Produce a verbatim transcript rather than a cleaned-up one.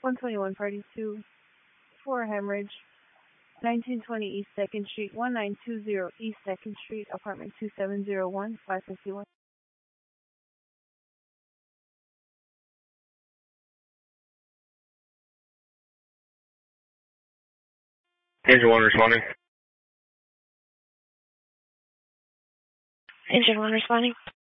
one twenty-one, party two, for hemorrhage, nineteen twenty East second Street, one nine two zero East second Street, apartment two seven zero one, five fifty-one. Engine one responding. Engine one responding.